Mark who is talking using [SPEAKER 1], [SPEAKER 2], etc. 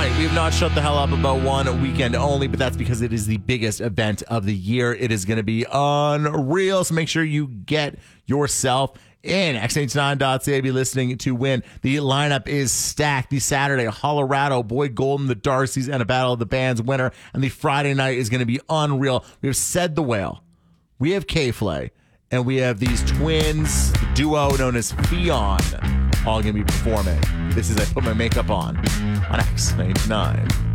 [SPEAKER 1] right, we have not shut the hell up about one weekend only, but that's because it is the biggest event of the year. It is going to be unreal, so make sure you get yourself in X89.ca. Be listening to win. The lineup is stacked. The Saturday, Colorado, Boyd Golden, the Darcys, and a Battle of the Bands winner. And the Friday night is going to be unreal. We have Said the Whale. We have K-Flay. And we have these twins, the duo known as Fion, all going to be performing. This is I Put My Makeup On X89.